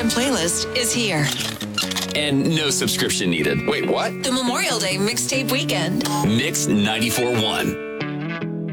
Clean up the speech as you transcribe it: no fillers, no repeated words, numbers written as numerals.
weekend playlist is here. And no subscription needed. Wait, what? The Memorial Day Mixtape Weekend. Mix 94.1.